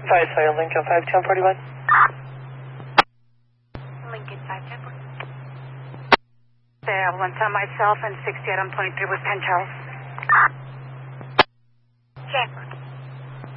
Sorry, Lincoln 51041. Lincoln 51041. There, 110 myself and 68 on 23 with Penn Charles. Jennifer.